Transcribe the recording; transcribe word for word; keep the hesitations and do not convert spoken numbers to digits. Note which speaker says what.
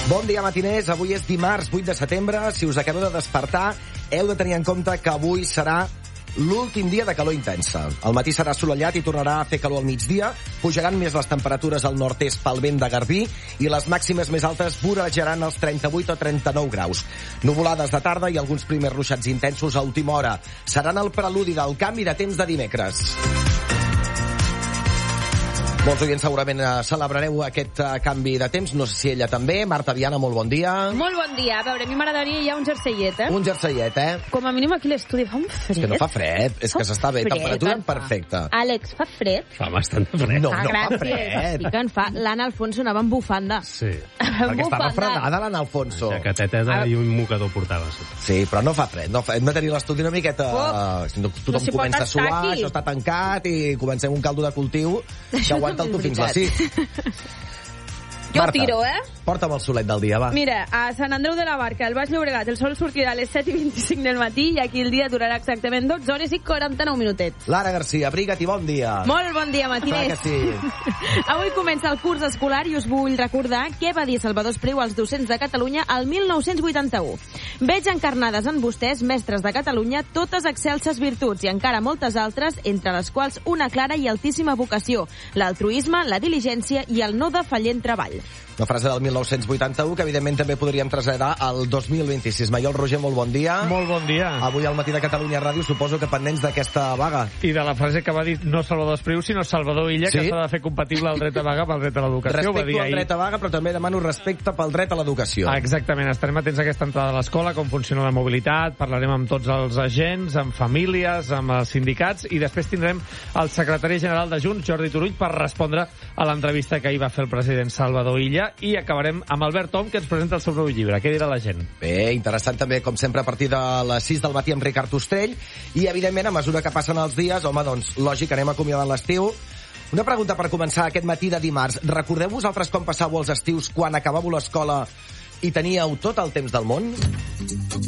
Speaker 1: Bon dia, matiners. Avui és dimarts, vuit de setembre. Si us acabeu de despertar, heu de tenir en compte que avui serà l'últim dia de calor intensa. El matí serà assolellat i tornarà a fer calor al migdia. Pujaran més les temperatures al nord-est pel vent de Garbí i les màximes més altes vorejaran els trenta-vuit o trenta-nou graus. Nuvolades de tarda i alguns primers ruixats intensos a última hora. Seran el preludi del canvi de temps de dimecres. Molts oients segurament uh, celebrareu aquest uh, canvi de temps. No sé si ella també. Marta Viana, molt bon dia.
Speaker 2: Molt bon dia. A veure, a mi m'agradaria ja un jerseiet, eh?
Speaker 1: Un jerseiet, eh?
Speaker 2: Com a mínim aquí a l'estudi fa un fred.
Speaker 1: És que no fa fred, és
Speaker 2: fa
Speaker 1: que s'està bé.
Speaker 2: Fred,
Speaker 1: Temperatura
Speaker 2: fa.
Speaker 1: perfecta.
Speaker 2: Àlex, fa fred?
Speaker 3: Fa bastant de fred.
Speaker 1: No,
Speaker 2: Ah,
Speaker 1: no fa
Speaker 2: gràcies.
Speaker 1: fred.
Speaker 4: Sí que en fa. L'Anna Alfonso anava amb bufanda.
Speaker 3: Sí.
Speaker 1: Perquè està refredada l'Anna Alfonso.
Speaker 3: Jaqueteta i un mocador portava.
Speaker 1: Sí, però no fa fred. No fa... Hem de tenir l'estudi una miqueta...
Speaker 2: Oh.
Speaker 1: Si no, tothom
Speaker 2: No s'hi pot
Speaker 1: comença a
Speaker 2: estar
Speaker 1: suar,
Speaker 2: aquí.
Speaker 1: això està tancat i comencem un caldo de cultiu que aguanta el tu fins a les sis.
Speaker 2: Jo
Speaker 1: Marta,
Speaker 2: tiro, eh?
Speaker 1: porta'm el solet del dia, va.
Speaker 2: Mira, a Sant Andreu de la Barca, al Baix Llobregat, el sol sortirà a les set i vint-i-cinc del matí i aquí el dia durarà exactament dotze hores i quaranta-nou minutets.
Speaker 1: Lara Garcia, abriga't i bon dia.
Speaker 2: Molt bon dia, matiners.
Speaker 1: Clar que sí.
Speaker 2: Avui comença el curs escolar i us vull recordar què va dir Salvador Espriu als docents de Catalunya el mil nou-cents vuitanta-u. Veig encarnades en vostès, mestres de Catalunya, totes excelses virtuts i encara moltes altres, entre les quals una clara i altíssima vocació, l'altruisme, la diligència i el no defallent treball.
Speaker 1: Una frase del mil nou-cents vuitanta-u que evidentment també podríem traslladar al dos mil vint-i-sis. Maiol Roger, molt bon dia.
Speaker 5: Molt bon dia.
Speaker 1: Avui al matí de Catalunya Ràdio suposo que pendents d'aquesta vaga.
Speaker 5: I de la frase que va dir no Salvador Espriu, sinó Salvador Illa,
Speaker 1: Sí?
Speaker 5: que s'ha de fer compatible el dret a vaga pel dret a l'educació. Va dir
Speaker 1: Respecto al
Speaker 5: ahir.
Speaker 1: dret a vaga, però també demano respecte pel dret a l'educació.
Speaker 5: Ah, exactament, estarem atents a aquesta entrada a l'escola, com funciona la mobilitat, parlarem amb tots els agents, amb famílies, amb els sindicats, i després tindrem el secretari general de Junts, Jordi Turull, per respondre a l'entrevista que ahir va fer el president Salvador Illa, i acabarem amb Albert Tom, que ens presenta el seu nou llibre. Què dirà la gent?
Speaker 1: Bé, interessant també, com sempre, a partir de les sis del matí amb Ricard Ostrell, i evidentment, a mesura que passen els dies, home, doncs, lògic, anem acomiadant l'estiu. Una pregunta per començar aquest matí de dimarts. Recordeu vosaltres com passàveu els estius quan acabàveu l'escola i teníeu tot el temps del món?